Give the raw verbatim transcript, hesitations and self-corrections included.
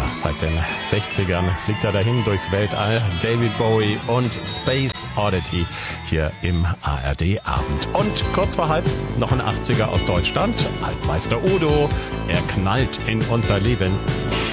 seit den sechzigern fliegt er dahin durchs Weltall. David Bowie und Space Oddity hier im A R D Abend. Und kurz vor halb noch ein achtziger aus Deutschland. Altmeister Udo, er knallt in unser Leben.